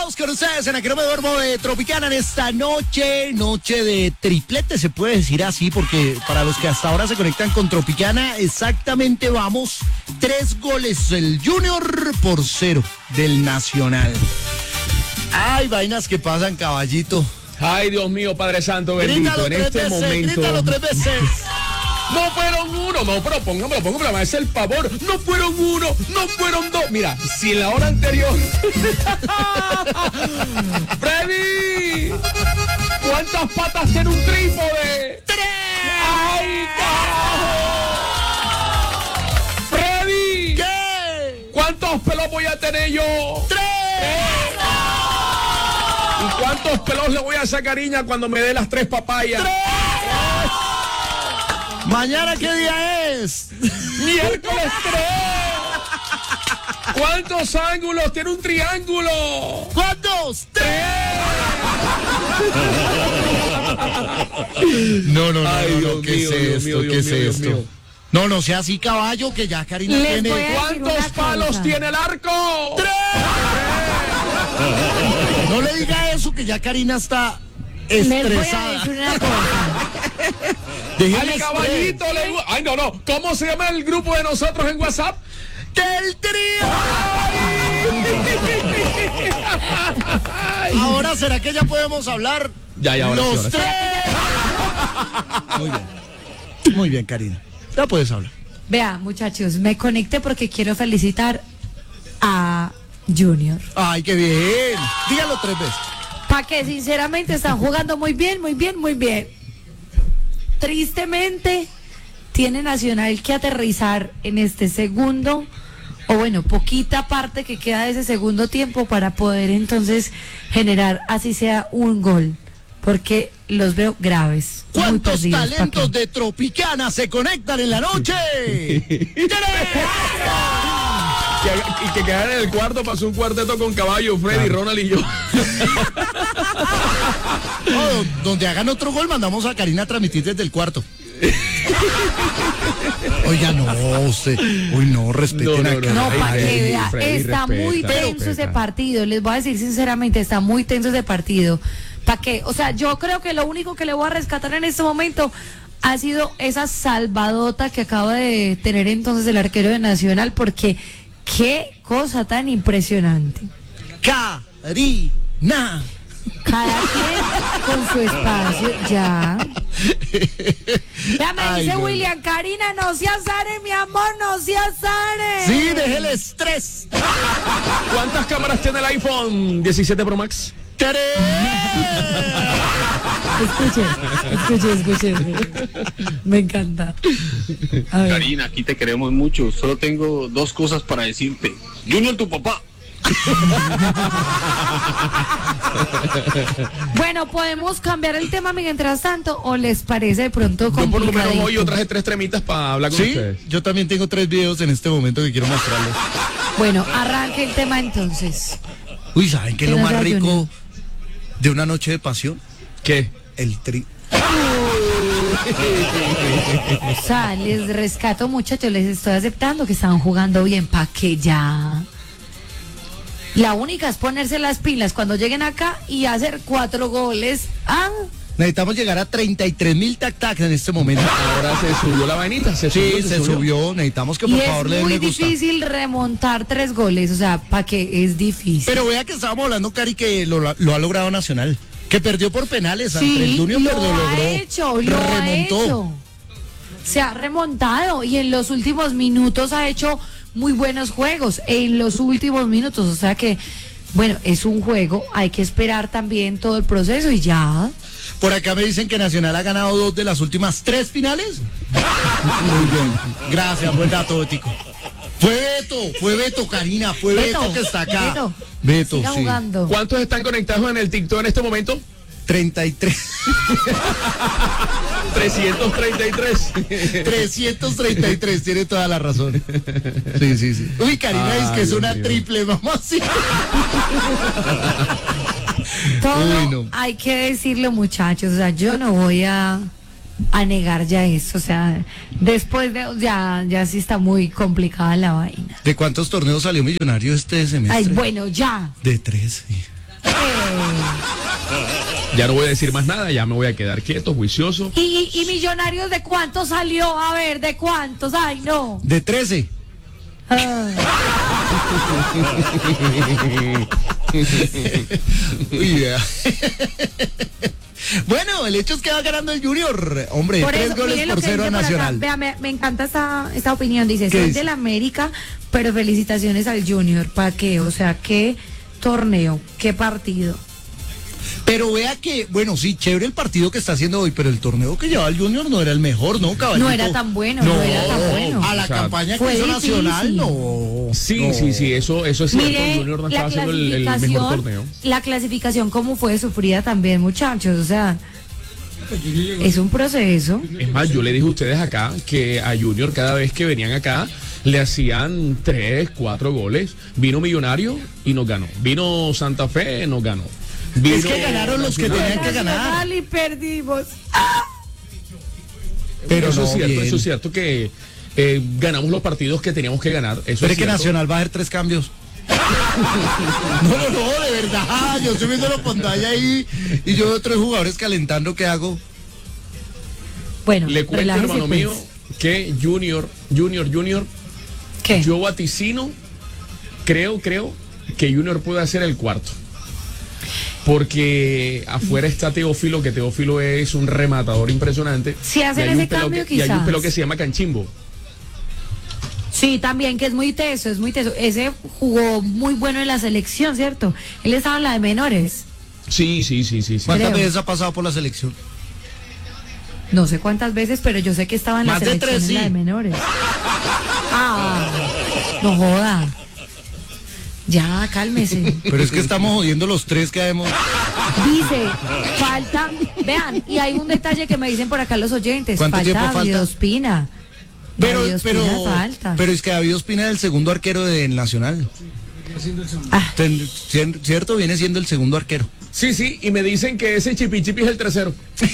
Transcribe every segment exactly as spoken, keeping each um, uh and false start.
Estamos con ustedes en Aquí No Me Duermo de Tropicana en esta noche, noche de triplete, se puede decir así, porque para los que hasta ahora se conectan con Tropicana, exactamente vamos tres goles el Junior por cero del Nacional. Ay, vainas que pasan, caballito. Ay, Dios mío, Padre Santo, bendito, Grítalo en tres este veces, momento. grítalo tres veces. No fueron uno, no, pero póngamelo, póngamelo, me hace el favor. No fueron uno, no fueron dos. Mira, si en la hora anterior. ¡Freddy! ¿Cuántas patas tiene un trípode? ¡Tres! ¡Ay, carajo! ¡Freddy! ¿Qué? ¿Cuántos pelos voy a tener yo? ¡Tres! ¿Y cuántos pelos le voy a sacar, niña, cuando me dé las tres papayas? ¡Tres! ¿Mañana qué día es? ¡Miércoles tres! ¿Cuántos ángulos tiene un triángulo? ¿Cuántos? ¡Tres! No, no, no, Ay, no, Dios no, ¿qué mío, es Dios esto? mío, ¿Qué Dios es mío, Dios esto? mío. No, no sea así, caballo, que ya Karina Les tiene... voy a- ¿Cuántos una palos cosa. tiene el arco? ¡Tres! No le diga eso, que ya Karina está Les voy a estresada. decir una cosa. Déjele Al caballito le gu- Ay, no, no. ¿Cómo se llama el grupo de nosotros en WhatsApp? ¡Del trío! Ahora, ¿será que ya podemos hablar? Ya, ya, ahora sí, Los ahora sí. tres. Muy bien. Muy bien, Karina. Ya puedes hablar. Vea, muchachos, me conecté porque quiero felicitar a Junior. Ay, qué bien. Dígalo tres veces. Pa' que sinceramente están jugando muy bien, muy bien, muy bien. Tristemente, tiene Nacional que aterrizar en este segundo, o bueno, poquita parte que queda de ese segundo tiempo para poder entonces generar, así sea, un gol. Porque los veo graves. Muy ¿Cuántos perdidos, ¿pa' talentos qué? de Tropicana se conectan en la noche? ¡Tres! Que- Y que quedaran en el cuarto, pasó un cuarteto con Caballo, Freddy, Ronald y yo. No, donde hagan otro gol, mandamos a Karina a transmitir desde el cuarto. Oiga, no, usted. Uy, no, respeten No, no, acá. No, Ay, para que Freddy, vea, Freddy, está respeta, muy tenso respeta. ese partido. Les voy a decir sinceramente, está muy tenso ese partido. ¿Para qué? O sea, yo creo que lo único que le voy a rescatar en este momento ha sido esa salvadota que acaba de tener entonces el arquero de Nacional, porque qué cosa tan impresionante. Karina. Cada quien con su espacio, ya. Ya me Ay, dice no. William, Karina, no seas Are, mi amor, no seas Are. Sí, déjele estrés. ¿Cuántas cámaras tiene el iPhone diecisiete Pro Max? ¡Tres! Escuche, escuche, escuche. Me encanta. A ver. Karina, aquí te queremos mucho. Solo tengo dos cosas para decirte. Junior, tu papá. Bueno, podemos cambiar el tema mientras tanto, o les parece de pronto Yo por lo menos complicadito? hoy yo traje tres tremitas para hablar con Sí, ustedes. yo también tengo tres videos en este momento que quiero mostrarles. Bueno, arranque el tema entonces. Uy, ¿saben qué es lo ¿Qué más nos da, rico Junior? de una noche de pasión? ¿Qué? El tri. O sea, les rescato, muchachos, les estoy aceptando que están jugando bien, pa' que ya. La única es ponerse las pilas cuando lleguen acá y hacer cuatro goles. Ah, Necesitamos llegar a treinta y tres mil tac-tacs en este momento. Ahora se subió la vainita, se Sí, subió, se subió. Necesitamos que por y favor es le den muy me gusta. difícil remontar tres goles, o sea, pa' que es difícil. Pero vea que estábamos hablando, Cari, que lo, lo ha logrado Nacional. Que perdió por penales ante el Sí, Junior, lo pero lo ha logró. hecho, lo ha remontó. hecho. Se ha remontado y en los últimos minutos ha hecho muy buenos juegos. En los últimos minutos, o sea que, bueno, es un juego, hay que esperar también todo el proceso y ya. Por acá me dicen que Nacional ha ganado dos de las últimas tres finales. Muy bien. Gracias, buen dato, Betico. Fue Beto, fue Beto, Karina, fue Beto, Beto, que está acá. Beto, Beto, siga sí. jugando. ¿Cuántos están conectados en el TikTok en este momento? treinta y tres. trescientos treinta y tres. trescientos treinta y tres, tiene toda la razón. Sí, sí, sí. Uy, Karina Ay, dice que es Dios una mío. triple, mamá, sí. Todo Uy, no. hay que decirlo, muchachos, o sea, yo no voy a, a negar ya eso, o sea, después de, ya, ya sí está muy complicada la vaina. ¿De cuántos torneos salió Millonario este semestre? Ay, bueno, ya. De tres, sí. Ya no voy a decir más nada, ya me voy a quedar quieto, juicioso. ¿Y, y, y Millonarios de cuánto salió? A ver, ¿de cuántos? Ay, no. De trece. Ay. Uy, ya. Bueno, el hecho es que va ganando el Junior. Hombre, Por tres eso, goles mire lo por que cero a dice por acá. Nacional. Vea, me, me encanta esta, esta opinión. Dice, ¿Qué soy dice? del América, pero felicitaciones al Junior. ¿Para qué? O sea, qué torneo, qué partido. Pero vea que, bueno, sí, chévere el partido que está haciendo hoy, pero el torneo que llevaba el Junior no era el mejor, ¿no, caballito? No era tan bueno, no, era tan bueno. A la O sea, campaña que fue hizo difícil. Nacional, no. Sí, no. sí, sí, eso, eso es cierto. Mire, El Junior no la estaba haciendo el, el mejor clasificación, torneo. la clasificación como fue sufrida también, muchachos, o sea, es un proceso. Es más, yo le dije a ustedes acá que a Junior cada vez que venían acá le hacían tres, cuatro goles. Vino Millonario y nos ganó. Vino Santa Fe, nos ganó. Vino Es que ganaron los que tenían que ganar. Nacional y perdimos. Pero eso no, es cierto, bien. eso es cierto que eh, ganamos los partidos que teníamos que ganar. Eso Pero es es que cierto. Nacional va a hacer tres cambios. No, no, no, de verdad. Yo estoy viendo la pantalla ahí y yo veo tres jugadores calentando. ¿Qué hago? Bueno, Le cuento, relájese, hermano pues. mío, que Junior, Junior, Junior, ¿Qué? yo vaticino, creo, creo que Junior puede hacer el cuarto. Porque afuera está Teófilo, que Teófilo es un rematador impresionante. Si hacen Y hay un ese pelado cambio, que- Y hay un quizás. pelo que se llama Canchimbo. Sí, también, que es muy teso, es muy teso. Ese jugó muy bueno en la selección, ¿cierto? Él estaba en la de menores. Sí, sí, sí, sí. sí. ¿Cuántas Creo. veces ha pasado por la selección? No sé cuántas veces, pero yo sé que estaba en la Más de selección tres, en la sí. de menores. Ah, no joda. Ya, cálmese. Pero es que estamos jodiendo los tres que hemos. Dice, falta, vean, y hay un detalle que me dicen por acá los oyentes, ¿Cuánto tiempo falta falta? David Ospina. Pero, David pero, Ospina falta. pero es que David Ospina es el segundo arquero del Nacional. Ah, Ten- cien- ¿Cierto? Viene siendo el segundo arquero. Sí, sí, y me dicen que ese Chipi Chipi es el tercero.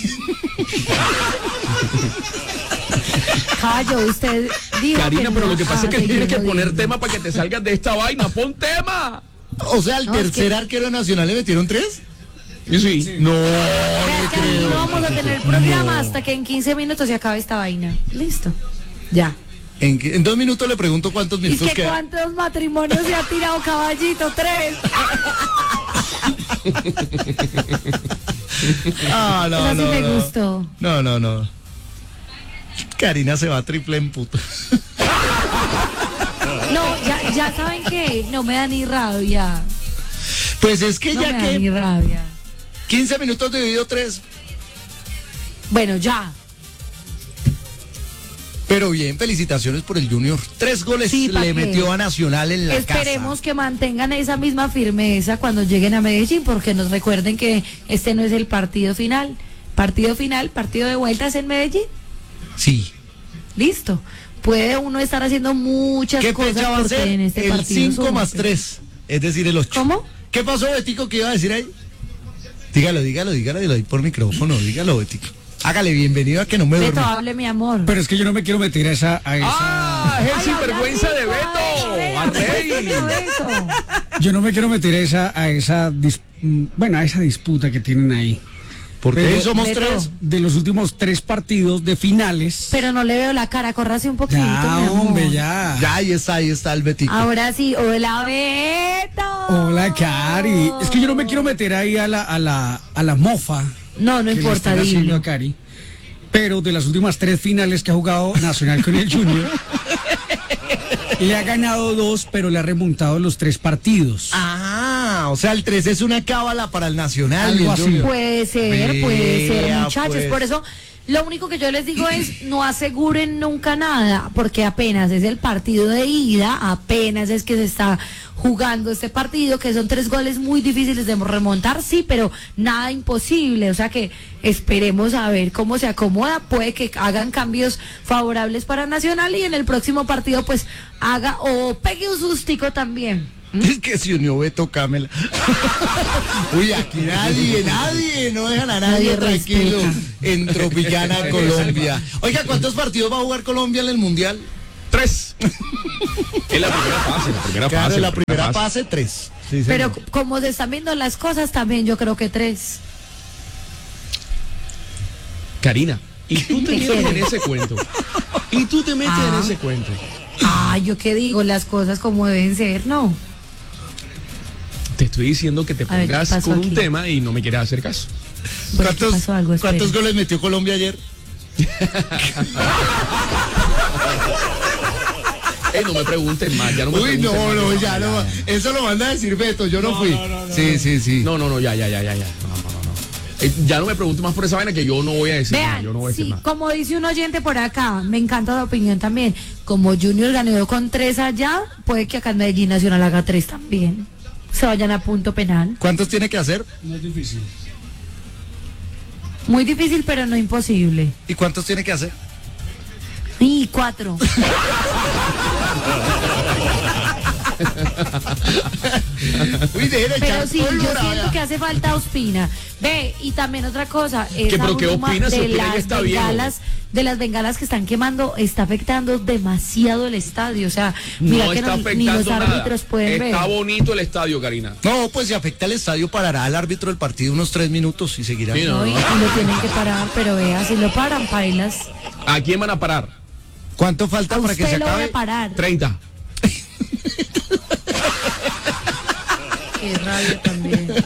Cayo, usted dijo Karina, pero no lo que pasa es que va a tienes que seguir poner jodiendo. tema para que te salgas de esta vaina. ¡Pon tema! O sea, al No, es tercer que- arquero Nacional le metieron tres. Y sí. No, Vea que aquí no vamos a tener programa hasta que en quince minutos se acabe esta vaina. Listo. Ya. En, que- en dos minutos le pregunto cuántos ¿Y minutos que quedan. cuántos matrimonios se ha tirado Caballito? Tres. Ah, no, Eso sí no, me no. gustó. No, no, no. Karina se va triple en puto. No, ya, ya saben que no me da ni rabia. Pues es que No ya me da ni que rabia. quince minutos dividido tres. Bueno, ya. Pero bien, felicitaciones por el Junior. Tres goles Sí, ¿pa' le qué? metió a Nacional en la Esperemos casa. que mantengan esa misma firmeza cuando lleguen a Medellín, porque nos recuerden que este no es el partido final. Partido final, partido de vueltas en Medellín. Sí. Listo. Puede uno estar haciendo muchas ¿Qué cosas fecha va a porque ser? en este El partido cinco somos- más tres. Es decir, el ocho. ¿Cómo? ¿Qué pasó, Betico? ¿Qué iba a decir ahí? Dígalo, dígalo, dígalo, y lo di por micrófono. Dígalo, Betico. Hágale bienvenido a que no me Beto, duerma. hable, mi amor. Pero es que yo no me quiero meter a esa... A esa ¡Ah! Es el Ay, sinvergüenza de habla Beto. rico, ¡Arrey! Beto, Beto. yo no me quiero meter a esa... A esa dis- mm, bueno, a esa disputa que tienen ahí. Porque Pero- hoy somos Beto. tres. De los últimos tres partidos de finales... Pero no le veo la cara, córrase un poquito, ya, mi amor. hombre, ya. Ya, ahí está, ahí está el Betico. Ahora sí, hola, Beto. Hola, Cari. Es que yo no me quiero meter ahí a la, a la, a la mofa No, no que le importa, están haciendo dilo. a Cari. Pero de las últimas tres finales que ha jugado Nacional con el Junior, le ha ganado dos, pero le ha remontado los tres partidos. Ah, o sea, el tres es una cábala para el Nacional. Algo y el así. Junior. Puede ser, puede ser, Vea, muchachos. pues. Por eso, lo único que yo les digo es no aseguren nunca nada, porque apenas es el partido de ida, apenas es que se está jugando este partido, que son tres goles muy difíciles de remontar, sí, pero nada imposible. O sea que esperemos a ver cómo se acomoda. Puede que hagan cambios favorables para Nacional y en el próximo partido, pues haga o pegue un sustico también. Es que se unió Beto Camela. Uy, aquí nadie, nadie, no dejan a nadie Nadie tranquilo respeta. en Tropicana, Colombia. Oiga, ¿cuántos partidos va a jugar Colombia en el Mundial? Tres. Es la primera fase, la primera Claro, fase. la primera fase, tres. Sí, Pero señor. como se están viendo las cosas, también yo creo que tres. Karina, y tú te ¿Qué metes en quieres? ese cuento. Y tú te metes Ah. en ese cuento. Ah, yo qué digo, las cosas como deben ser, ¿no? Te estoy diciendo que te A ver, ¿qué pongas pasó con un aquí? tema y no me quieres hacer caso. Bueno, ¿qué ¿Cuántos, pasó algo? Espere. ¿Cuántos goles metió Colombia ayer? Ey, no me preguntes más, ya no me Uy, preguntes no, más. no, ya no. Eso lo manda a decir Beto, yo no, fui. sí, sí, sí. No, no, no, ya, ya, ya, ya, ya. No, no, no, no. Eh, ya no me preguntes más por esa vaina que yo no voy a decir nada. Vean, Yo no voy a decir sí, nada. como dice un oyente por acá, me encanta la opinión también. Como Junior ganó con tres allá, puede que acá en Medellín Nacional haga tres también. Se vayan a punto penal. ¿Cuántos tiene que hacer? No es difícil. Muy difícil, pero no imposible. ¿Y cuántos tiene que hacer? Y cuatro. Uy, dejen de Pero echar sí, yo pólvora, siento vea. que hace falta Ospina. Ve, y también otra cosa, ¿Qué, esa pero qué bruma Ospina? Si de Ospina ya las está viejo. bengalas, de las bengalas que están quemando, está afectando demasiado el estadio. O sea, mira No que está no- ni los afectando nada. árbitros pueden Está ver. bonito el estadio, Karina. No, pues si afecta al estadio, parará al árbitro del partido unos tres minutos y seguirá. Sí, no. ¿no? Y, y lo tienen que parar, pero vea, si lo paran, pailas. ¿A quién van a parar? ¿Cuánto falta A para que se usted lo van acabe? a parar. treinta. Qué rabia también.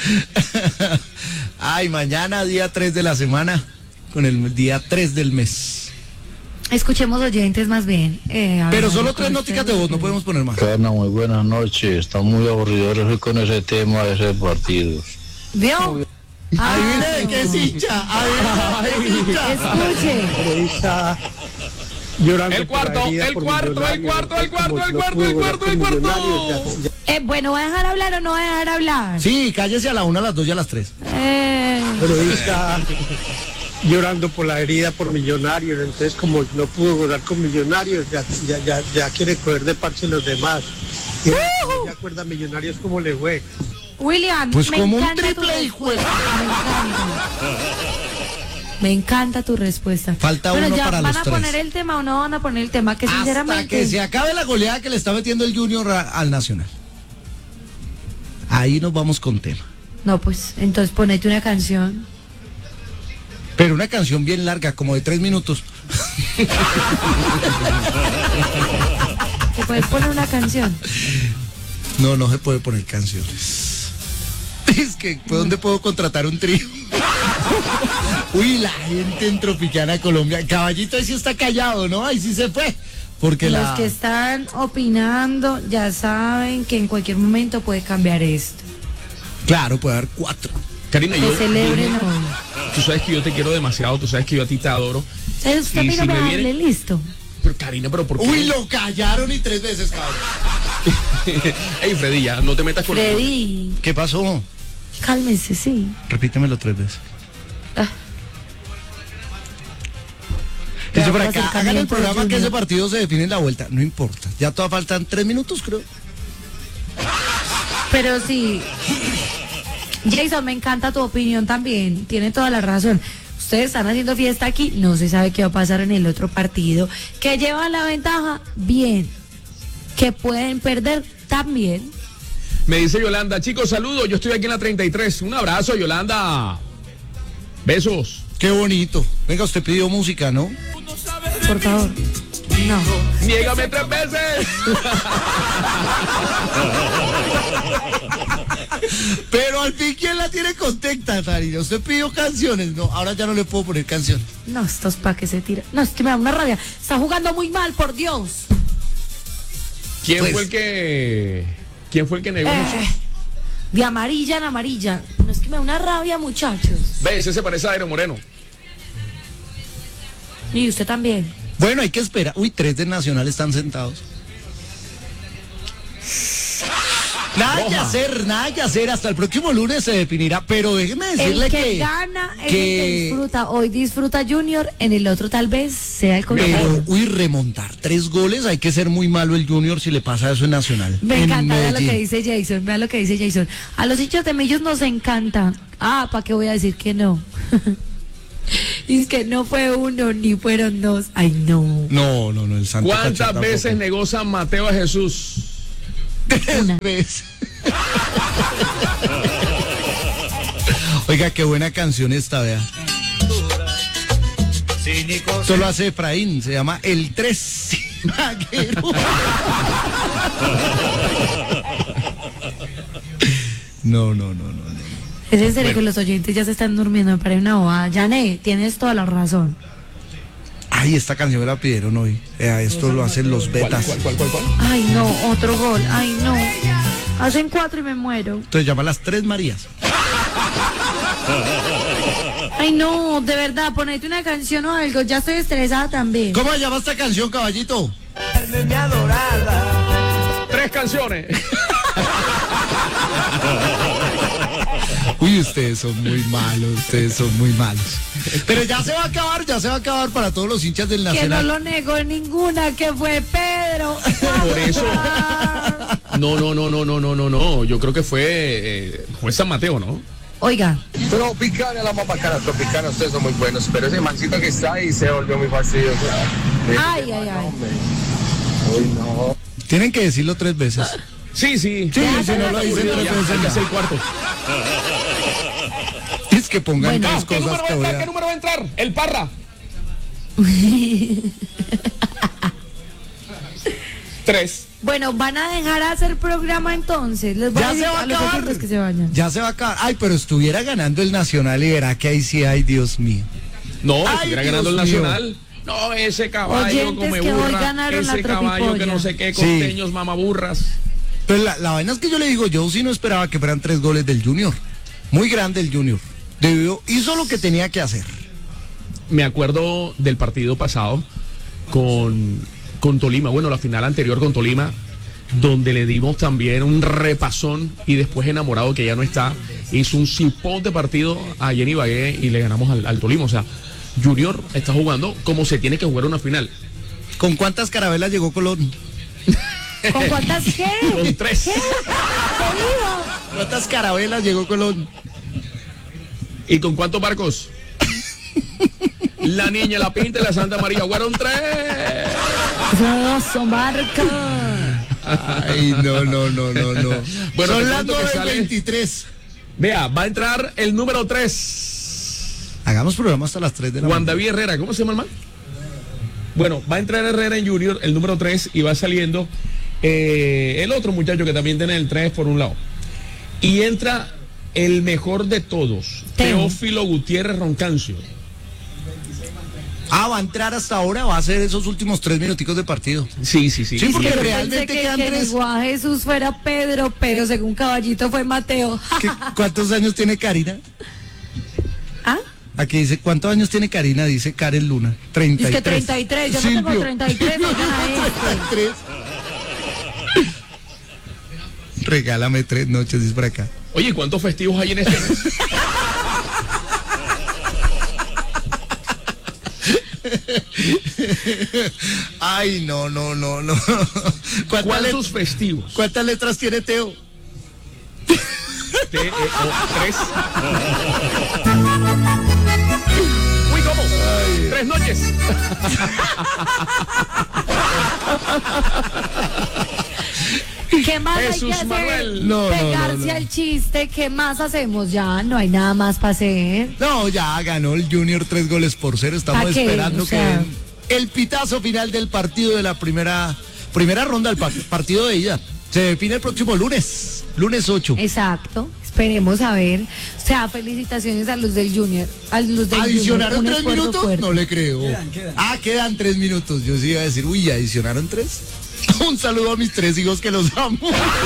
Ay, mañana día tres de la semana, con el día tres del mes. Escuchemos oyentes más bien. eh, Pero hablando solo con tres nóticas de ustedes. voz, no podemos poner más. Carna, muy buenas noches. Está muy aburrido con ese tema de ese partido. ¿Vio? Adivine Ah, de qué es hincha, adivine de qué es hincha. Escuche. Periodista llorando El por la cuarto, herida el por cuarto, el Millonarios, cuarto, el cuarto, como el no cuarto, pudo el ganar cuarto, con el cuarto. Millonarios, ya- ya- Eh, bueno, ¿va a dejar hablar o no va a dejar hablar? Sí, cállese a la una, a las dos y a las tres. Eh, periodista llorando por la herida por Millonarios, entonces como no pudo ganar con Millonarios, ya, ya, ya, ya quiere coger de parche los demás. Y ya acuerda a Millonarios cómo le fue. William, Pues me como un encanta tu triple, hijo de- respuesta, Me encanta. Me encanta tu respuesta. Falta Bueno, uno ya para van los a tres. poner el tema o no van a poner el tema, que Hasta sinceramente. que se acabe la goleada que le está metiendo el Junior a- al Nacional. Ahí nos vamos con tema. No, pues, entonces ponete una canción. Pero una canción bien larga, como de tres minutos. ¿Te puedes poner una canción? No, no se puede poner canciones. Es que, ¿por dónde puedo contratar un trío? Uy, la gente en Tropicana, Colombia. Caballito ahí sí está callado, ¿no? Ahí sí se fue. Porque Los la... que están opinando ya saben que en cualquier momento puede cambiar esto. Claro, puede haber cuatro. Karina, Que yo, celebren yo- hoy. tú sabes que yo te quiero demasiado, tú sabes que yo a ti te adoro. Entonces, usted a Y mí no si me me hable, viene- listo. Pero Karina, pero ¿por qué? Uy, lo callaron y tres veces, cabrón. Ey, Freddy, ya, no te metas con Freddy, ¿Qué pasó? cálmese, sí. Repítemelo tres veces. Ah. Dice por Veamos acá, hagan el acercamiento de programa que Junior. ese partido se define en la vuelta. No importa. Ya todavía faltan tres minutos, creo. Pero sí, Jason, me encanta tu opinión también. Tiene toda la razón. Ustedes están haciendo fiesta aquí, no se sabe qué va a pasar en el otro partido. Que llevan la ventaja, bien. Que pueden perder, también. Me dice Yolanda, chicos, saludos, yo estoy aquí en la treinta y tres. Un abrazo, Yolanda. Besos. Qué bonito. Venga, usted pidió música, ¿no? Por favor. No. Niégame tres veces. Pero al fin, ¿quién la tiene contenta, Tarina? Usted pidió canciones. No, ahora ya no le puedo poner canciones. No, estos pa' que se tira. No, es que me da una rabia. Está jugando muy mal, por Dios. ¿Quién Pues- fue el que... ¿Quién fue el que negó Eh, eso? de amarilla en amarilla. No, es que me da una rabia, muchachos. Ve, ese se parece a Aero Moreno. Y usted también. Bueno, hay que esperar. Uy, tres de Nacional están sentados. Nada que Roja. hacer, nada que hacer. Hasta el próximo lunes se definirá. Pero déjeme decirle El que, que. gana es el que- que disfruta. Hoy disfruta Junior, en el otro tal vez sea el Pero, contrario. uy, remontar tres goles, hay que ser muy malo el Junior si le pasa eso en Nacional. Me en encanta, vea lo que Medellín. dice Jason, vea lo que dice Jason. A los hinchas de Millos nos encanta. Ah, ¿para qué voy a decir que no? Y es que no fue uno, ni fueron dos. Ay, no. No, no, no, el Santo ¿Cuántas Cachá veces tampoco. negó San Mateo a Jesús? Una. Tres. Oiga, qué buena canción esta, vea. Esto lo hace Efraín, se llama El Tres Maguero. No, no, no, no, no. Es en serio que los oyentes ya se están durmiendo, me parece una bobada. Jané, tienes toda la razón. Ay, esta canción me la pidieron hoy. Vea, esto lo hacen los betas. ¿Cuál, cuál, cuál, cuál? Ay, no, otro gol. Ay, no. Hacen cuatro y me muero. Entonces llama Las Tres Marías. Ay, no, de verdad, ponete una canción o algo. Ya estoy estresada también. ¿Cómo se llama esta canción, caballito? Tres canciones. Uy, ustedes son muy malos, ustedes son muy malos. Pero ya se va a acabar, ya se va a acabar para todos los hinchas del Que no Nacional. lo negó ninguna, que fue Pedro. Por eso. No, no, no, no, no, no, no, no. Yo creo que fue, eh, fue San Mateo, ¿no? Oiga, Tropicana, la más bacana, Tropicana, ustedes son muy buenos, pero ese mancito que está ahí se volvió muy fastidioso. ay, ay, ay. Uy, no. Tienen que decirlo tres veces. Sí, sí. Sí, Ya, si no lo dicen Ya, tres ya, veces. hay que ya. hacer el cuarto. Es que pongan Bueno. tres ¿Qué número cosas va a que voy entrar? ¿Qué a... número va a entrar? El Parra. Tres. Bueno, van a dejar hacer programa entonces. Les voy a Ya decir se va a a los acabar. oyentes que se vayan. Ya se va a acabar. Ay, pero estuviera ganando el Nacional y verá que ahí sí, ay, Dios mío. No, Ay, estuviera Dios ganando el mío. Nacional. No, ese caballo Oyentes come que hoy burra. ganaron la Ese caballo que tropipolla. no sé qué, Sí. costeños, mamaburras. Pero la, la vaina es que yo le digo, yo sí no esperaba que fueran tres goles del Junior. Muy grande el Junior. Debió, hizo lo que tenía que hacer. Me acuerdo del partido pasado con, con Tolima, bueno, la final anterior con Tolima, donde le dimos también un repasón y después Enamorado, que ya no está, hizo un cipón de partido a Jenny Bagué y le ganamos al, al Tolima. O sea, Junior está jugando como se tiene que jugar una final. ¿Con cuántas carabelas llegó Colón? ¿Con cuántas qué? Con tres. ¿Qué dijo? ¿Cuántas carabelas llegó Colón? ¿Y con cuántos barcos? La Niña, la Pinta y la Santa María. Fueron tres. Esos son barcos. Ay, no, no, no, no, no. Bueno, son te las cuento que nueve sale- veintitrés. Vea, va a entrar el número tres. Hagamos programa hasta las tres de la Juan mañana. David Herrera, ¿cómo se llama el man? Bueno, va a entrar Herrera en Junior, el número tres, y va saliendo eh, el otro muchacho que también tiene el tres por un lado. Y entra el mejor de todos, Teo. Teófilo Gutiérrez Roncancio. Ah, va a entrar hasta ahora, va a hacer esos últimos tres minuticos de partido. Sí, sí, sí. Sí, porque Yo pensé realmente que, quedan que en tres. Iguá Jesús fuera Pedro, pero según Caballito fue Mateo. ¿Qué- ¿Cuántos años tiene Karina? ¿Ah? Aquí dice, ¿cuántos años tiene Karina? Dice Karen Luna. treinta y tres. Es que treinta y tres, yo no tengo Silvio. treinta y tres, oigan a este. treinta y tres. Regálame tres noches, dice por acá. Oye, ¿cuántos festivos hay en este mes? Ay, no, no, no, no. ¿Cuántas, ¿Cuántos let- festivos? ¿Cuántas letras tiene Teo? T, E, O, tres. Uy, ¿cómo? Tres noches. ¿Qué más Jesús hay que hacer? Manuel. No, no, Pegarse no, no. al chiste, ¿qué más hacemos? Ya no hay nada más para hacer. No, ya ganó el Junior tres goles por cero. Estamos ¿Pa qué? esperando O sea- que den el pitazo final del partido de la primera primera ronda del pa- partido de ida. Se define el próximo lunes, lunes ocho. Exacto, esperemos a ver. O sea, felicitaciones a los del Junior. A los del ¿Adicionaron Junior, un tres esfuerzo minutos? fuerte. No le creo. Quedan, quedan. Ah, quedan tres minutos. Yo sí iba a decir, uy, ¿adicionaron tres? Un saludo a mis tres hijos que los amo.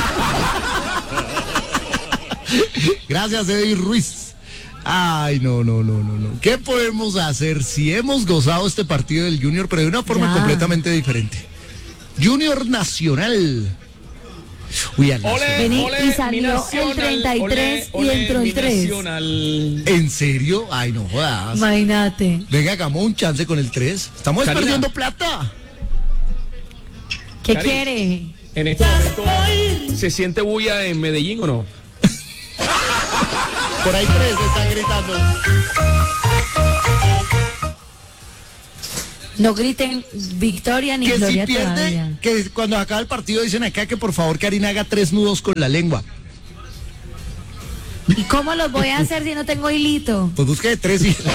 Gracias, Eddie Ruiz. Ay, no, no, no, no, no. ¿Qué podemos hacer si hemos gozado este partido del Junior, pero de una forma Ya. completamente diferente? Junior Nacional. Uy, al Ole, Nacional. Vení, ole, y salió mi el nacional, treinta y tres ole, y ole, entró el mi tres. nacional. ¿En serio? Ay, no jodas. Imagínate. Venga, hagamos un chance con el tres. Estamos Karina. perdiendo plata. ¿Qué Cari. quiere? En este momento, ¿se siente bulla en Medellín o no? Por ahí tres están gritando. No griten victoria ni Que si gloria pierde, todavía. que cuando acaba el partido dicen acá que por favor Karina haga tres nudos con la lengua. ¿Y cómo los voy a hacer si no tengo hilito? Pues busque de tres y...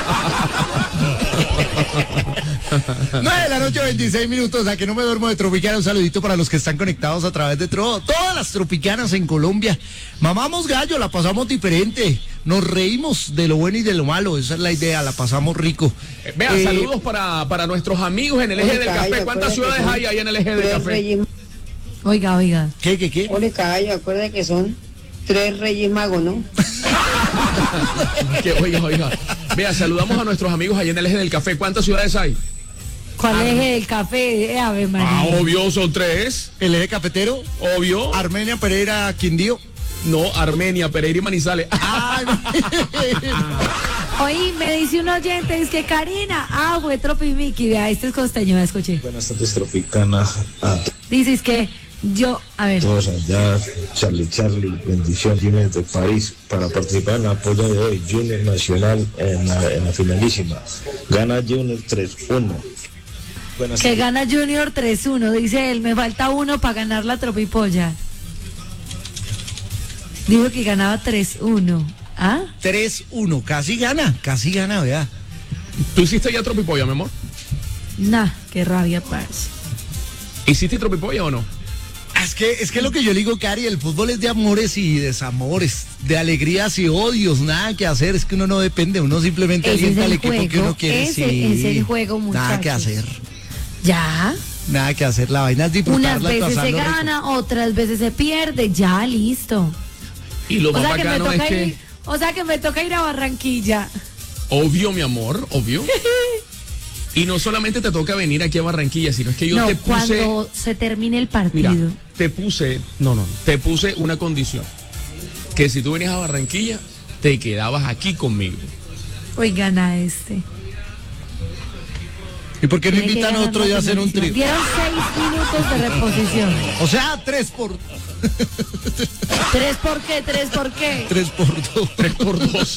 nueve de la noche, veintiséis minutos, a que no me duermo de Tropicana. Un saludito para los que están conectados a través de todo, todas las tropicanas en Colombia. Mamamos gallo, la pasamos diferente. Nos reímos de lo bueno y de lo malo. Esa es la idea, la pasamos rico. Eh, Vea, Eh, saludos para, para nuestros amigos en el eje del café. ¿Cuántas ciudades hay ahí en el eje del café? Oiga, oiga. ¿Qué, qué, qué? Ole, caballo, acuerda que son tres reyes magos, ¿no? Que, oiga, oiga. Vea, saludamos a nuestros amigos allá en el eje del café. ¿Cuántas ciudades hay? ¿Cuál eje del café? Eh, Ave María. Ah, obvio, son tres. El eje cafetero, Obvio. Armenia, Pereira, Quindío. No, Armenia, Pereira y Manizales. Ay, Oye, me dice un oyente, es que Karina, ah, fue Tropimiki, vea, este es costeño, me escuché. Buenas tardes, Tropicanas. A Dices que yo, a ver, todos allá, Charlie Charlie, bendición, Junior de París, para participar en la polla de hoy, Junior Nacional en la, en la finalísima. Gana Junior tres uno. Buenas que tardes. gana Junior tres uno, dice él, me falta uno para ganar la Tropipolla. Dijo que ganaba tres uno. ¿Ah? tres uno, casi gana, casi gana, vea. ¿Tú hiciste ya tropipolla, mi amor? Nah, qué rabia, parce. ¿Hiciste tropipolla o no? Es que, es que lo que yo le digo, Cari, el fútbol es de amores y desamores, de alegrías y odios, nada que hacer, es que uno no depende, uno simplemente Ese alienta es el al equipo que juego, uno quiere. ese sí. es el juego, Nada que muchachos. hacer, Ya, nada que hacer, la vaina es disfrutarla. unas veces se pasarlo rico. gana, otras veces se pierde, ya, listo. Y lo O más sea, que me bacano es toca que... ir, o sea que me toca ir a Barranquilla. Obvio, mi amor, obvio. Y no solamente te toca venir aquí a Barranquilla, sino es que yo No, te puse... cuando se termine el partido. Mira, te puse... No, no, no. Te puse una condición. Que si tú venías a Barranquilla, te quedabas aquí conmigo. Oigan a este. ¿Y por qué no Tiene que invitan a ganar otro la y a hacer un finalización. trío? Dieron seis minutos de reposición. O sea, tres por... ¿Tres por qué? ¿Tres por qué? Tres por dos. Tres por dos.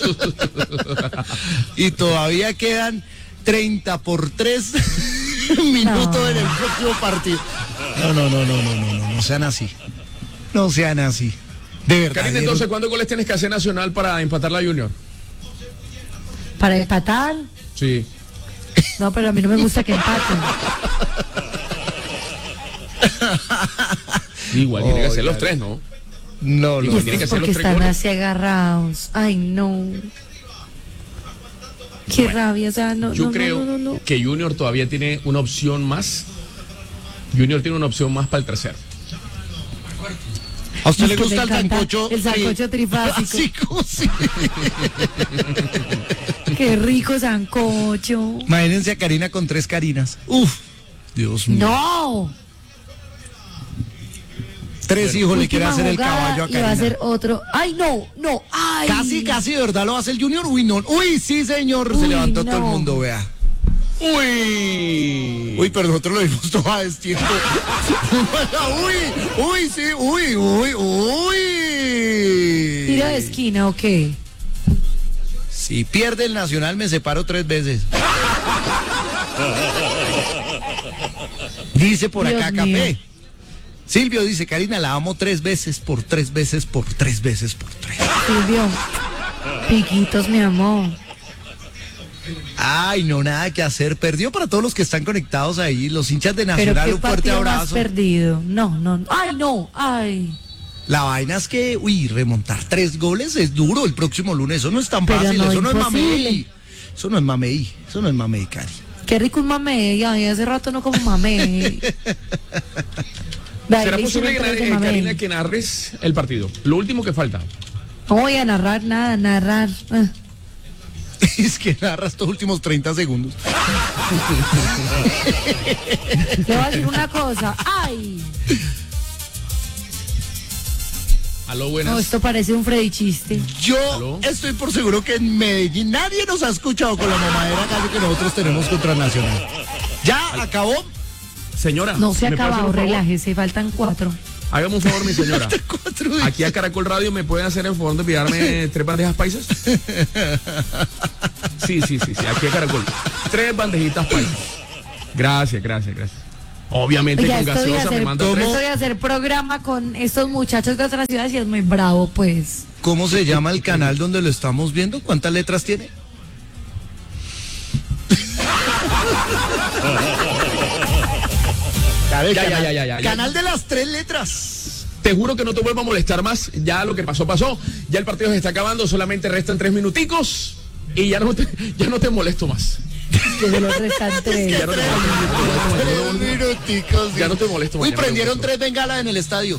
Y todavía quedan treinta por tres minutos No. en el próximo partido. No, no, no, no, no, no, no, no sean así. No sean así. De verdad. Karina, entonces, ¿cuántos goles tienes que hacer Nacional para empatar la Junior? ¿Para empatar? Sí. No, pero a mí no me gusta que empaten. Igual tiene que Oh, ser los ya. tres, ¿no? No, Y no, pues Y tiene que es ser porque los tres están goles. así agarrados. Ay, no. Qué Bueno, rabia, o sea, no, Yo no, creo no, no, no, no. que Junior todavía tiene una opción más. Junior tiene una opción más para el tercero. ¿A usted Es le que gusta me el encanta sancocho? el sancocho Sí. trifásico. Básico, sí. Qué rico sancocho. Imagínense a Karina con tres Karinas. Uf, Dios mío. No. Tres hijos le quiere Última hacer el jugada caballo a y va a Karina. hacer otro. Ay, no, no, ay. Casi, casi, ¿de verdad lo va a hacer el Junior? Uy, no. Uy, sí, señor. Se Uy, levantó todo el no. mundo, vea. Uy. Uy, pero nosotros lo vimos todo a destiempo. Uy, uy, sí, uy, uy, uy. Tiro de esquina, ¿o qué? Si pierde el Nacional, me separo tres veces. Dice por Dios acá mío. Café. Silvio dice, Karina, la amo tres veces, por tres veces, por tres veces, por tres. Silvio. Piquitos, mi amor. Ay, no, nada que hacer. Perdió para todos los que están conectados ahí, los hinchas de Pero Nacional, qué un fuerte partido más abrazo. perdido. No, no, no. Ay, no, ay. La vaina es que, uy, remontar tres goles es duro el próximo lunes. Eso no es tan Pero fácil, no eso no es imposible. mamey. Eso no es mamey, eso no es mamey, Cari. Qué rico un mamey. Ay, hace rato no como mamey. Vea, ¿Será le posible, hicieron tres de eh, mamey. Karina, que narres el partido? Lo último que falta. No voy a narrar nada, narrar. Ah. Es que narra estos últimos treinta segundos. Le voy a decir una cosa. Ay. Aló, No, buenas. esto parece un Freddy chiste. Yo ¿Aló? estoy por seguro que en Medellín nadie nos ha escuchado con la mamadera casi que nosotros tenemos contra Nacional. ¿Ya acabó? Señora. No se ha ¿me puede hacer acabado, un favor? relájese, faltan cuatro. Hágame un favor, mi señora. Cuatro días. Aquí a Caracol Radio me pueden hacer el favor de enviarme tres bandejas paisas. Sí, sí, sí, sí, aquí a Caracol. Tres bandejitas paisas. Gracias, gracias, gracias. Obviamente Oiga, con esto de gaseosa me hacer, manda esto tres. de hacer programa con estos muchachos de otras ciudades y es muy bravo, pues. ¿Cómo se llama el canal donde lo estamos viendo? ¿Cuántas letras tiene? Ya, canal, ya, ya, ya, ya. Canal de las tres letras. Te juro que no te vuelvo a molestar más. Ya lo que pasó, pasó. Ya el partido se está acabando. Solamente restan tres minuticos. Y ya no te, ya no te molesto más. Que se los restan tres. Ya no te molesto. Tres minuticos. Ya no te molesto más. Uy, prendieron tres bengalas en el estadio.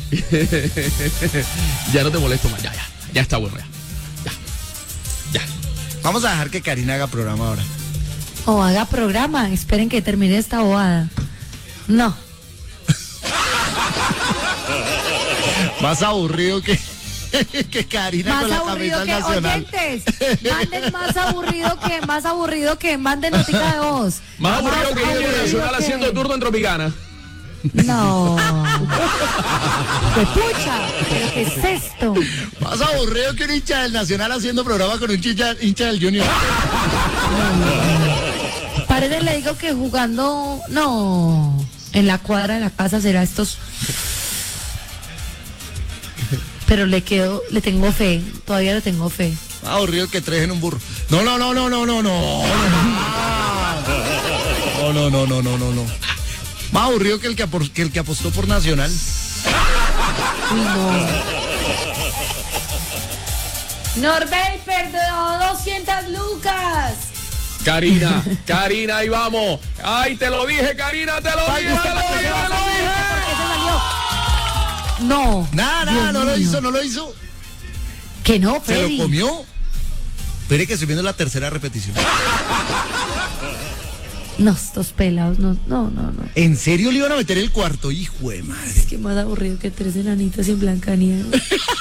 Ya no te molesto más. Ya, ya. Ya está bueno, ya. Ya. Ya. Vamos a dejar que Karina haga programa ahora. O haga programa. Esperen que termine esta bobada. No. Más aburrido que, que Karina Más con la aburrido camisa que nacional. oyentes. Manden más aburrido que más aburrido que manden notica de voz. Más aburrido que Junior Nacional que- haciendo turno en Tropicana. No. ¡Qué pucha! ¿Pero qué es esto? Más aburrido que un hincha del Nacional haciendo programa con un hincha, hincha del Junior. Parece, le digo que jugando, no, en la cuadra de la casa será estos. Pero le quedo, le tengo fe, todavía le tengo fe. Más aburrido que tres en un burro. No, no, no, no, no, no, no. No, no, no, no, no, no, no. Más aburrido que el que, apor- que el que apostó por Nacional. Uy, no. Norbey perdió doscientas lucas. Karina, Karina, ahí vamos. Ay, te lo dije, Karina, te lo dije, te lo dije, te lo dije. ¿Por qué se salió? No. Nada, nada, Dios no lo mío. hizo, no lo hizo. Que no, Se lo Freddy. comió. Espere que estoy viendo la tercera repetición. No, estos pelados, no, no, no, no. ¿En serio le iban a meter el cuarto? Hijo de madre. Es que más aburrido que tres enanitos en Blancanieves.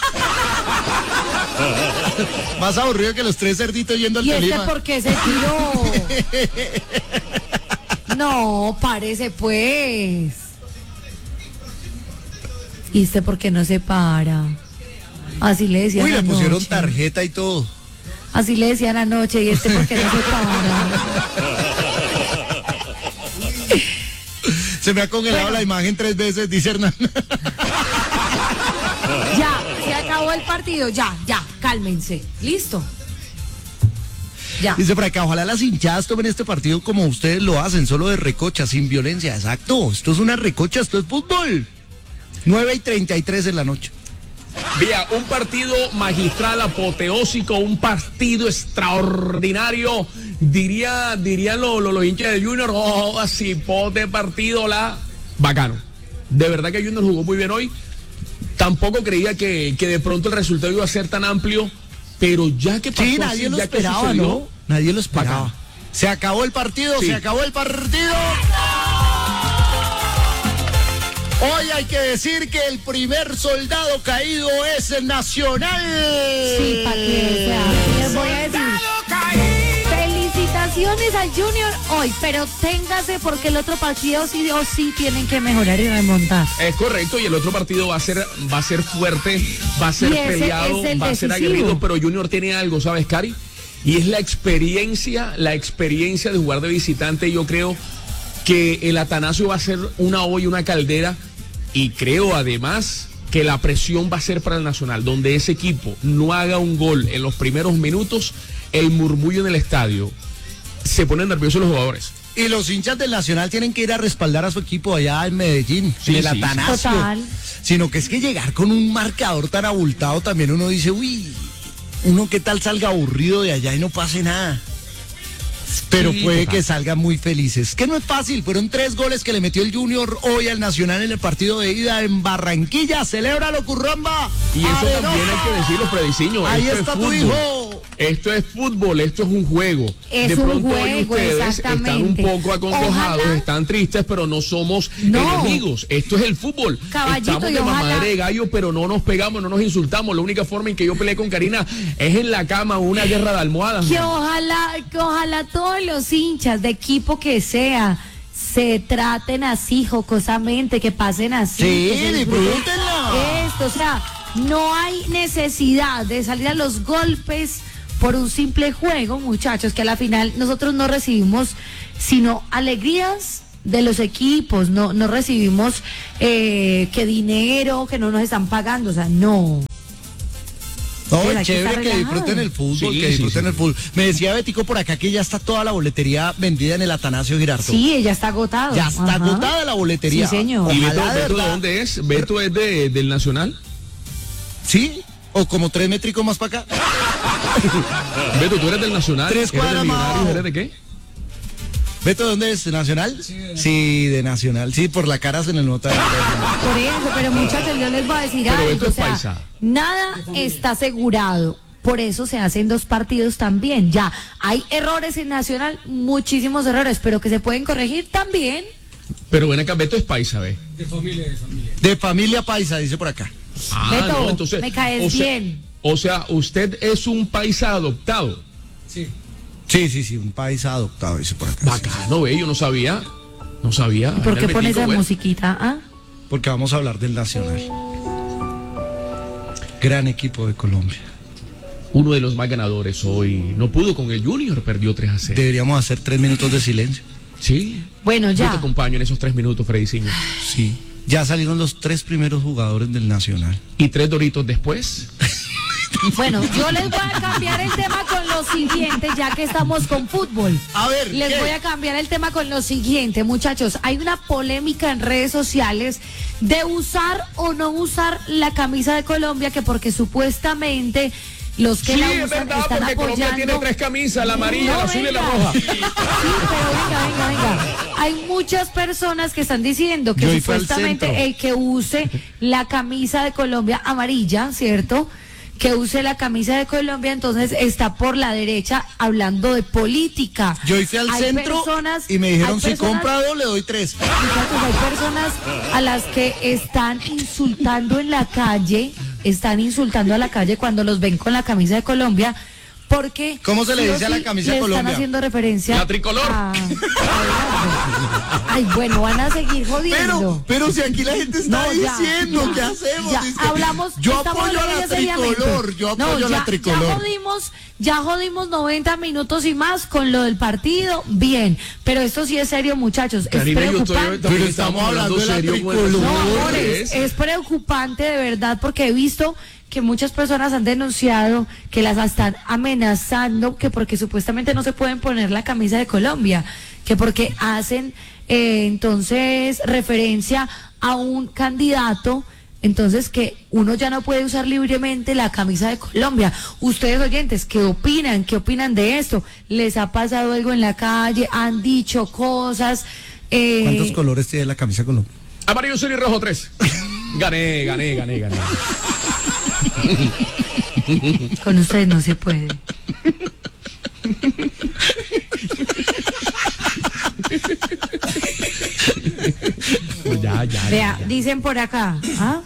Más aburrido que los tres cerditos yendo al ¿Y este Tolima. por qué se tiró? No, parece pues. ¿Y este por qué no se para? Así le decían Uy, le pusieron anoche. tarjeta y todo. Así le decían anoche, ¿y este por qué no se para? Se me ha congelado Bueno. la imagen tres veces, dice Hernán. Ya, se acabó el partido, ya, ya, cálmense. Listo. Ya. Dice por acá, ojalá las hinchadas tomen este partido como ustedes lo hacen, solo de recocha, sin violencia. Exacto, esto es una recocha, esto es fútbol. nueve y treinta y tres de la noche. Vea, un partido magistral, apoteósico, un partido extraordinario. Diría, dirían los, los, los hinchas del Junior, oh, así, pote partido, la bacano. De verdad que Junior jugó muy bien hoy. Tampoco creía que, que de pronto el resultado iba a ser tan amplio, pero ya que pasó Sí, nadie así, lo ya que esperaba, sucedió, ¿no? Nadie lo esperaba. bacano. Se acabó el partido, Sí. se acabó el partido. Hoy hay que decir que el primer soldado caído es el Nacional. Sí, para que, o sea, les voy a decir. Felicitaciones al Junior hoy, pero téngase porque el otro partido sí o sí tienen que mejorar y remontar. Es correcto, y el otro partido va a ser, va a ser fuerte, va a ser Y ese peleado, es el va a ser decisivo. aguerrido, pero Junior tiene algo, ¿sabes, Cari? Y es la experiencia, la experiencia de jugar de visitante. Yo creo que el Atanasio va a ser una olla, una caldera, y creo además que la presión va a ser para el Nacional, donde ese equipo no haga un gol en los primeros minutos, el murmullo en el estadio, se ponen nerviosos los jugadores. Y los hinchas del Nacional tienen que ir a respaldar a su equipo allá en Medellín, Sí, en el sí, sí. Atanasio. Total. Sino que es que llegar con un marcador tan abultado también uno dice, uy, uno qué tal salga aburrido de allá y no pase nada. Pero Sí, puede total. que salgan muy felices. Que no es fácil, fueron tres goles que le metió el Junior hoy al Nacional en el partido de ida en Barranquilla. Celébralo, Curramba. Y eso Arenosa. también hay que decirlo, Frediciño. Ahí esto está es tu fútbol. hijo. Esto es fútbol, esto es un juego. Es de un pronto hoy juego, ustedes están un exactamente. poco acongojados, Ojalá- están tristes, pero no somos No. enemigos. Esto es el fútbol. Caballito, Estamos y de ojalá- mamadera de gallo, pero no nos pegamos, no nos insultamos. La única forma en que yo peleé con Karina es en la cama, una guerra de almohadas. Que ojalá, que ojalá todos los hinchas de equipo que sea se traten así jocosamente, que pasen así. Sí, que se disfruten disfrútenla. esto, o sea, no hay necesidad de salir a los golpes por un simple juego, muchachos, que a la final nosotros no recibimos sino alegrías de los equipos, no, no recibimos eh, que dinero, que no nos están pagando, o sea, no. No, Pero hay es que estar chévere que relajado. disfruten el fútbol, Sí, que disfruten sí, sí. el fútbol. Me decía Betico por acá que ya está toda la boletería vendida en el Atanasio Girardot. Sí, ella está agotado. Ya está Ajá. agotada la boletería. Sí, señor. ¿Y Ojalá, Beto, de Beto de verdad. dónde es? ¿Beto es de, del Nacional? Sí, o como tres métricos más para acá. Beto, ¿tú eres del Nacional? Tres ¿Eres de cuadras más Millonarios? abajo. ¿Eres de qué? ¿Beto de dónde es? ¿De Nacional? Sí, de Nacional. Sí, por la cara se le nota. Por eso, pero muchachos, yo les voy a decir Pero algo. Beto O es sea, paisa. nada está asegurado. Por eso se hacen dos partidos también. Ya, hay errores en Nacional, muchísimos errores, pero que se pueden corregir también. Pero ven acá, Beto es paisa, ¿ve? De familia, de familia. De familia paisa, dice por acá. Ah, Beto, me caes o sea, bien. O sea, usted es un paisa adoptado. Sí. Sí, sí, sí, un paisa adoptado, dice por acá. Bacano, ve, yo no sabía. No sabía. ¿Por Ven qué el pones Betico, esa bueno. musiquita? ¿Ah? Porque vamos a hablar del Nacional. Gran equipo de Colombia. Uno de los más ganadores hoy. No pudo con el Junior, perdió tres a cero. Deberíamos hacer tres minutos de silencio. Sí. Bueno, Yo te ya. acompaño en esos tres minutos, Freddy Ciño. Sí. Ya salieron los tres primeros jugadores del Nacional. Y tres doritos después. Bueno, yo les voy a cambiar el tema con lo siguiente, ya que estamos con fútbol. A ver, Les ¿qué? voy a cambiar el tema con lo siguiente, muchachos. Hay una polémica en redes sociales de usar o no usar la camisa de Colombia, que porque supuestamente los que Sí, la es usan verdad, están porque Colombia apoyando. tiene tres camisas, la amarilla, No, la azul y la venga. roja. Sí, pero venga, venga, venga. Hay muchas personas que están diciendo que Yo ahí fui al supuestamente centro. el que use la camisa de Colombia amarilla, ¿cierto? Que use la camisa de Colombia, entonces está por la derecha hablando de política. Yo fui al Hay centro personas- y me dijeron hay si personas- compra dos le doy tres. Muchachos, hay personas a las que están insultando en la calle, están insultando a la calle cuando los ven con la camisa de Colombia, porque ¿Cómo se le sí o dice a la sí camisa de le Colombia? Están haciendo referencia. La tricolor. a- a- Ay, bueno, van a seguir jodiendo. Pero, pero si aquí la gente está No, ya, diciendo, ya, ¿qué hacemos? ya, Dice que hablamos, yo estamos apoyo a hablando la ya seriamente. tricolor, yo No, apoyo a ya- la tricolor. Ya jodimos, ya jodimos noventa minutos y más con lo del partido, bien, pero esto sí es serio, muchachos, Karina, es yo estoy- preocupante. también Pero estamos hablando de la serio con el tricolor. No, asunto. amores, es preocupante de verdad porque he visto que muchas personas han denunciado que las están amenazando, que porque supuestamente no se pueden poner la camisa de Colombia, que porque hacen eh, entonces referencia a un candidato, entonces que uno ya no puede usar libremente la camisa de Colombia. Ustedes oyentes, ¿qué opinan? ¿Qué opinan de esto? ¿Les ha pasado algo en la calle? ¿Han dicho cosas? Eh, ¿Cuántos colores tiene la camisa de Colombia? Amarillo, azul y rojo, tres. Gané, gané, gané, gané. Con ustedes no se puede. Pues ya, ya. Vea, dicen por acá, ¿ah?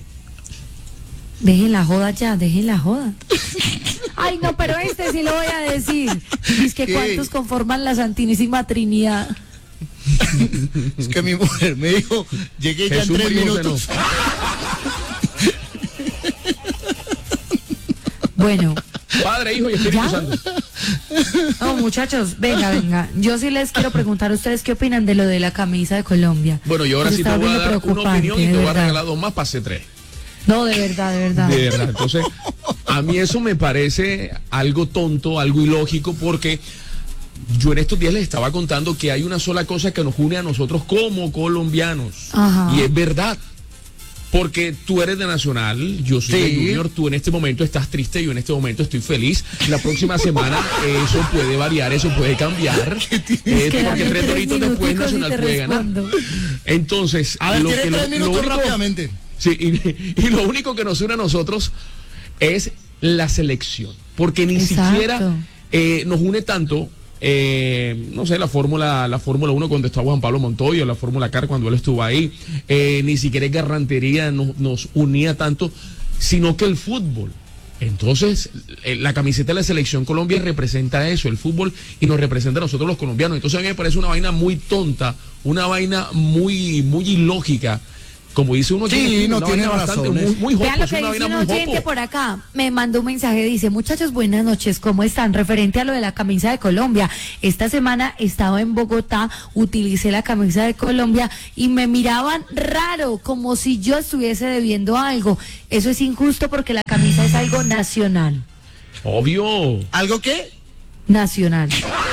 Dejen la joda ya, dejen la joda. Ay, no, pero este sí lo voy a decir. Es que ¿Qué? cuántos conforman la Santísima Trinidad. Es que mi mujer me dijo, llegué ya Jesús, en tres María y José, minutos. Bueno, Padre, Hijo y Espíritu ¿Ya? Santo. no, muchachos, venga, venga. Yo sí les quiero preguntar a ustedes qué opinan de lo de la camisa de Colombia. Bueno, yo ahora Pues sí te está voy a viendo dar una preocupante, opinión y de te voy a verdad. regalar dos más, pasé tres. No, de verdad, de verdad. De verdad. Entonces, a mí eso me parece algo tonto, algo ilógico, porque yo en estos días les estaba contando que hay una sola cosa que nos une a nosotros como colombianos. Ajá. Y es verdad. Porque tú eres de Nacional, yo soy de Sí. Junior, tú en este momento estás triste, yo en este momento estoy feliz. La próxima semana eso puede variar, eso puede cambiar. Eh, Quédame porque tres doritos después minuticos y Nacional te puede ganar. respondo. Entonces, A ver, lo tiene que lo- tres lo minutos único- rápidamente. Sí, y, y lo único que nos une a nosotros es la selección, porque ni Exacto. siquiera eh, nos une tanto, eh, no sé, la Fórmula la Fórmula uno cuando estaba Juan Pablo Montoya, la Fórmula Car cuando él estuvo ahí, eh, ni siquiera Garrantería nos, nos unía tanto, sino que el fútbol. Entonces, eh, la camiseta de la Selección Colombia representa eso, el fútbol, y nos representa a nosotros los colombianos. Entonces a mí me parece una vaina muy tonta, una vaina muy, muy ilógica, Como dice uno, Sí, tiene no una tiene vaina bastante, razones. muy, muy jopo, Vean lo es que una dice vaina un muy oyente jopo. por acá. Me mandó un mensaje, dice, muchachos, buenas noches, ¿cómo están? Referente a lo de la camisa de Colombia. Esta semana estaba en Bogotá, utilicé la camisa de Colombia y me miraban raro, como si yo estuviese debiendo algo. Eso es injusto porque la camisa es algo nacional. Obvio. ¿Algo qué? Nacional.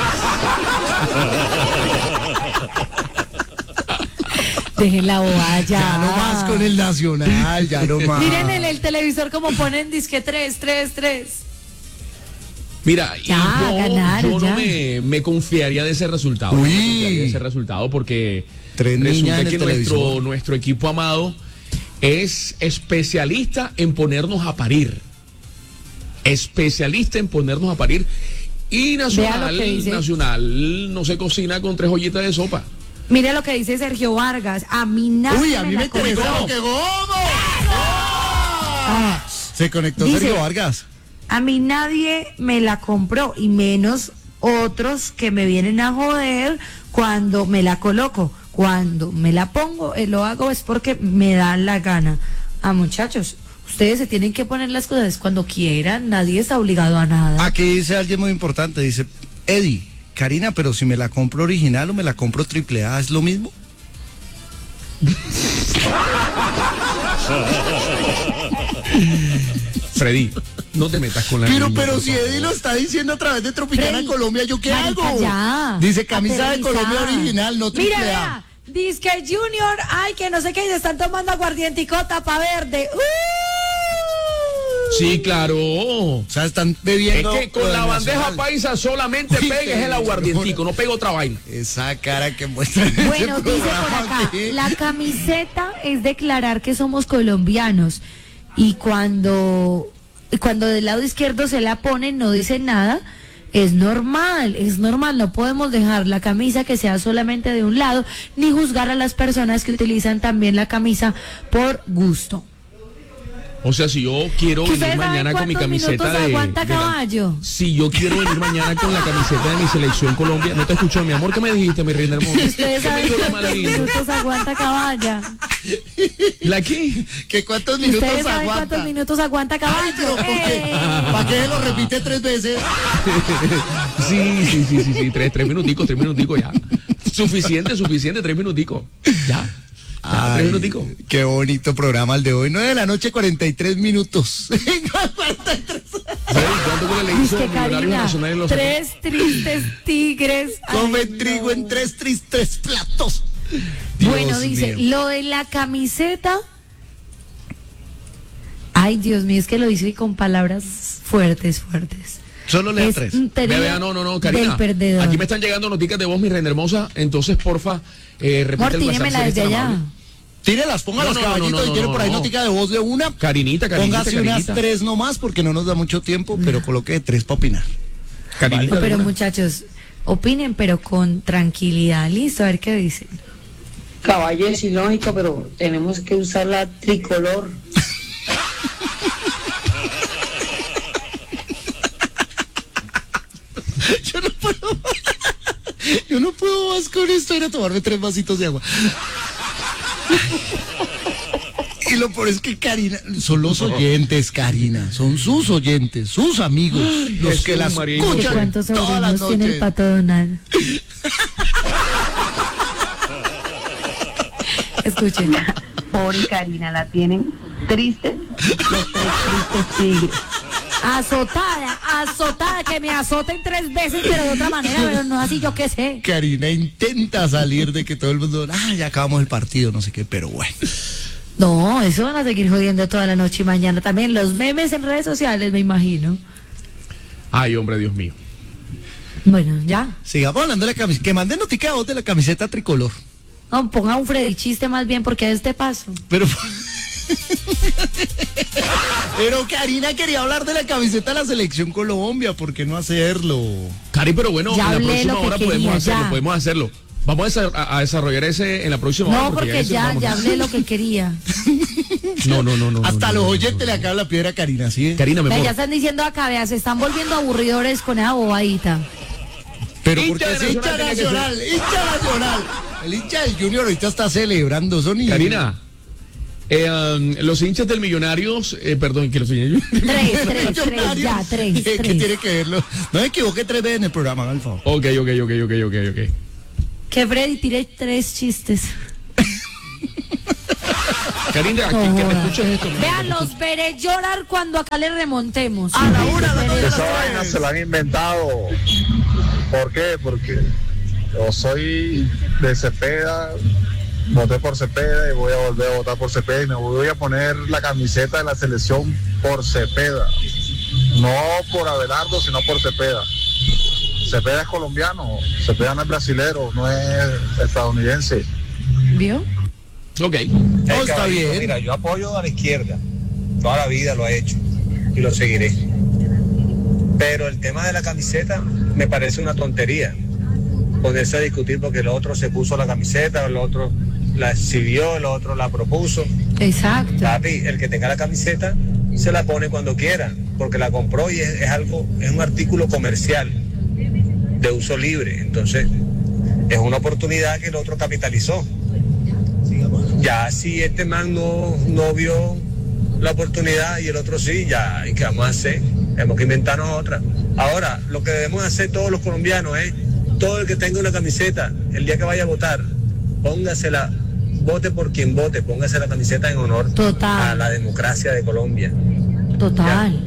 Dejen la bobada ya. Ya no más con el Nacional, ya no más. Miren el, el televisor como ponen disque tres, tres, tres. Mira, y Ya, yo, ganaron, yo no ya. me, me confiaría de ese resultado. Uy. No me confiaría de ese resultado porque Tres niñas resulta en el que nuestro, televisor. nuestro equipo amado es especialista en ponernos a parir. Especialista en ponernos a parir. Y Vea Nacional, lo que dice. Nacional no se cocina con tres ollitas de sopa. Mire lo que dice Sergio Vargas. A mí nadie Uy, a mí la me interesó compró. que godo. Ah, se conectó Dice- Sergio Vargas. A mí nadie me la compró y menos otros que me vienen a joder cuando me la coloco. Cuando me la pongo, eh, lo hago es porque me da la gana. Ah, muchachos, ustedes se tienen que poner las cosas cuando quieran. Nadie está obligado a nada. Aquí dice alguien muy importante, dice, Eddie, Karina, pero si me la compro original o me la compro triple A, ¿es lo mismo? Freddy, no te metas con la Pero, niña, pero por si favor. Eddie lo está diciendo a través de Tropicana Freddy, Colombia, ¿yo qué marica, hago? ya. Dice camisa de Aterriza. Colombia original, no triple Mira, A. vea, dice que Junior, ay, que no sé qué, y se están tomando aguardientico tapa verde. ¡Uh! Sí, claro. O sea, están Es bebiendo. que con lo la del bandeja Nacional. paisa solamente Uy, pegues el pero- aguardientico, no pega otra vaina. Esa cara que muestra en ese Bueno, dice por programa acá, aquí. la camiseta es declarar que somos colombianos y cuando, cuando del lado izquierdo se la ponen no dice nada, es normal, es normal, no podemos dejar la camisa que sea solamente de un lado ni juzgar a las personas que utilizan también la camisa por gusto. O sea, si yo quiero ¿Que venir ustedes saben mañana con mi cuántos camiseta minutos de, aguanta de la- caballo? si yo quiero venir mañana con la camiseta de mi selección Colombia, no te escucho, mi amor, ¿qué me dijiste, mi reina hermosa? Ustedes ¿Qué me saben dijo la cuántos maravilla? minutos aguanta caballa. ¿La qué? ¿Que cuántos minutos Ustedes saben aguanta? cuántos minutos aguanta caballo. ¡Eh! ¿Para qué lo repite tres veces? Sí, sí, sí, sí, sí, tres, tres minuticos, tres minuticos ya. Suficiente, suficiente, tres minuticos. Ya. Ya, Ay, tres minuticos. qué bonito programa el de hoy. nueve de la noche, cuarenta y tres minutos. Freddy, ¿cuánto gol le hizo Dice Millonarios Karina, Nacional en los tres tristes tigres. Come Ay, trigo no. en tres tristes platos. Dios Bueno, dice, mío. lo de la camiseta. Ay, Dios mío, es que lo dice con palabras fuertes, fuertes. Solo lea Es tres. un Vea, teoría vea, no, no, no, del Karina. perdedor. Aquí me están llegando noticias de voz, mi reina hermosa. Entonces, porfa, eh, repite Amor, el WhatsApp. tíñemela si eres desde tan allá. amable. Tírelas, póngalas, No, no, no, caballito, no, no, y tiene no, por ahí no. notica de voz de una. Carinita, carinita, Póngase unas carinita. tres nomás porque no nos da mucho tiempo, pero coloque de tres para opinar. Carinita, No, pero alguna. muchachos, opinen, pero con tranquilidad. Listo, a ver qué dicen. Caballo es ilógico, pero tenemos que usar la tricolor. Yo no puedo más. Yo no puedo más con esto. Ir a tomarme tres vasitos de agua. Y lo peor es que Karina, son los oyentes, Karina, son sus oyentes, sus amigos, los Jesús, que las María ¿Qué escuchan cuántos todas las sobrinos tiene el noches. pato Donald? Escuchen. Pobre Karina, la tienen triste, los tres tristes tigres. Azotada, azotada, que me azoten tres veces, pero de otra manera, pero no así, yo qué sé. Karina intenta salir de que todo el mundo, ah, ya acabamos el partido, no sé qué, pero bueno. No, eso van a seguir jodiendo toda la noche y mañana también. Los memes en redes sociales, me imagino. Ay, hombre, Dios mío. Bueno, ya. Sigamos hablando de la camiseta, que manden notica a vos de la camiseta tricolor. No, ponga un Freddy chiste más bien, porque a este paso. Pero. Pero Karina quería hablar de la camiseta de la selección Colombia, ¿por qué no hacerlo? Cari, pero bueno, Ya en la hablé próxima lo que hora podemos quería, hacerlo, ya. podemos hacerlo. Vamos a, desa- a- a desarrollar ese en la próxima hora. No, porque eso ya, vamos. ya hablé lo que quería. No, no, no, no. Hasta no, los no, oyentes no, le no. acaban la piedra a Karina, ¿sí? Karina, mi Vea, amor. ya están diciendo acá, vea, se están volviendo aburridores con esa bobadita. Pero Hincha porque de es hincha Nacional tiene que nacional, hincha nacional. El hincha del Junior ahorita está celebrando, son y- Karina, Eh, um, los hinchas del Millonarios, eh, perdón, que los hinchas Tres, tres, tres, ya, tres, ¿Qué, tres. ¿Qué tiene que verlo? No me equivoqué tres veces en el programa, haga el favor. Ok, ok, ok, ok, ok, ok. Que Freddy tire tres chistes. Karina, aquí que te escuches esto. Vean, los veré llorar cuando acá le remontemos. A la una, a la dos, a Esa las vaina tres. se la han inventado. ¿Por qué? Porque yo soy de Cepeda, voté por Cepeda y voy a volver a votar por Cepeda y me voy a poner la camiseta de la selección por Cepeda. No por Abelardo, sino por Cepeda. Cepeda es colombiano, Cepeda no es brasilero, no es estadounidense. ¿Vio? Ok. No, Hey, está caballito, bien. Mira, yo apoyo a la izquierda. Toda la vida lo he hecho y lo seguiré. Pero el tema de la camiseta me parece una tontería. Ponerse a discutir porque el otro se puso la camiseta, el otro la exhibió, el otro la propuso. Exacto. Papi, el que tenga la camiseta se la pone cuando quiera, porque la compró y es, es algo, es un artículo comercial de uso libre. Entonces, es una oportunidad que el otro capitalizó. Ya si este man no, no vio la oportunidad y el otro sí, ya, ¿y qué vamos a hacer? Tenemos que inventarnos otra. Ahora, lo que debemos hacer todos los colombianos es, todo el que tenga una camiseta, el día que vaya a votar, póngasela, vote por quien vote, póngase la camiseta en honor Total. a la democracia de Colombia. Total.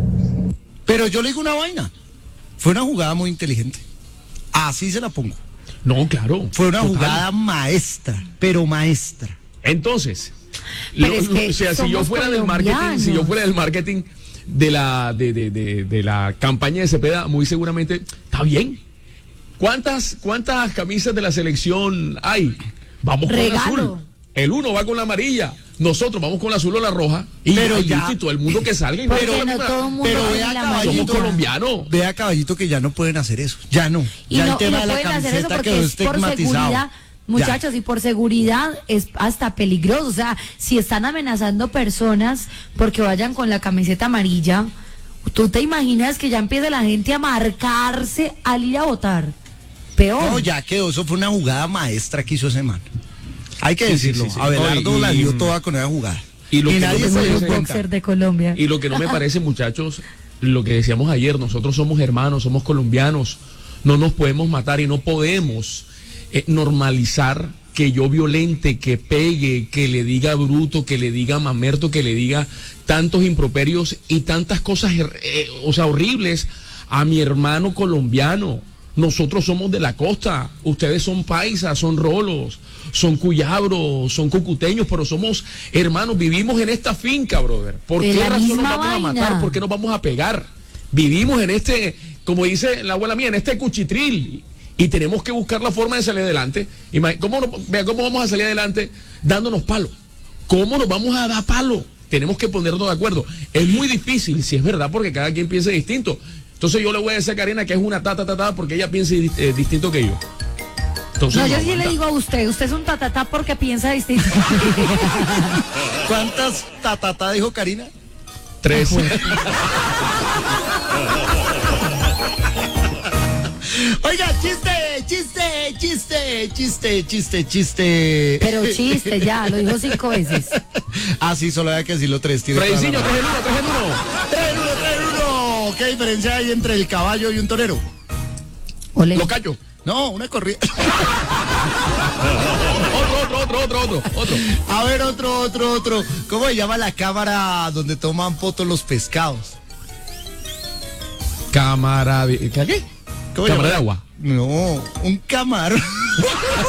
Pero yo le digo una vaina. Fue una jugada muy inteligente. Así se la pongo. No, claro. Fue una total. jugada maestra, pero maestra. Entonces, Pero lo- es que o sea, si yo somos fuera del marketing, colombianos. si yo fuera del marketing de la de, de, de, de la campaña de Cepeda, muy seguramente está bien. ¿Cuántas cuántas camisas de la selección hay? Vamos con Regalo. la azul. El uno va con la amarilla. Nosotros vamos con la azul o la roja. Y Pero y ya- listo, y todo el mundo que salga. Y Porque vaya con la no misma- todo el mundo pero tiene vea, la caballito, Somos amarilla. colombianos. Vea, caballito, que ya no pueden hacer eso. Ya no. Y ya no, el tema y no de la pueden hacer eso camiseta porque quedó es por estigmatizado. seguridad, muchachos, y por seguridad es hasta peligroso. O sea, si están amenazando personas porque vayan con la camiseta amarilla, ¿tú te imaginas que ya empiece la gente a marcarse al ir a votar? Peor. No, ya quedó. Eso fue una jugada maestra que hizo ese man. Hay que Sí, sí, decirlo. sí, sí. Abelardo No, y- la dio y- toda con esa jugada. y lo que no nadie me se parece- dio cuenta. boxer de Colombia. Y lo que no me parece, muchachos, lo que decíamos ayer, nosotros somos hermanos, somos colombianos, no nos podemos matar y no podemos eh, normalizar que yo violente, que pegue, que le diga bruto, que le diga mamerto, que le diga tantos improperios y tantas cosas, eh, o sea, horribles a mi hermano colombiano. Nosotros somos de la costa, ustedes son paisas, son rolos, son cuyabros, son cucuteños, pero somos hermanos, vivimos en esta finca, brother. ¿Por De qué la razón nos misma vamos a vaina. matar? ¿Por qué nos vamos a pegar? Vivimos en este, como dice la abuela mía, en este cuchitril. Y tenemos que buscar la forma de salir adelante. Ima- ¿Cómo, no- vea, ¿Cómo vamos a salir adelante? Dándonos palo. ¿Cómo nos vamos a dar palo? Tenemos que ponernos de acuerdo. Es muy difícil, si es verdad, porque cada quien piensa distinto. Entonces yo le voy a decir a Karina que es una ta, ta, ta, ta, porque ella piensa eh, distinto que yo. Entonces, No, yo no sí le aguanta. digo a usted, usted es un tatatá porque piensa distinto. ¿Cuántas tatata dijo Karina? Tres. Oiga, chiste, chiste, chiste, chiste, chiste, chiste. Pero chiste, ya, lo dijo cinco veces. Ah, sí, solo hay que decirlo tres. tiene toda la Frediciño, razón. tres en uno, tres en uno. Tres en uno, tres en uno. ¿Qué diferencia hay entre el caballo y un torero? Ole. Lo callo. No, una corrida. Otro, otro, otro, otro, otro, otro. A ver, otro, otro, otro. ¿Cómo se llama la cámara donde toman fotos los pescados? Cámara de... ¿Qué? ¿Cómo Cámara se llama? de agua. No, un camarón.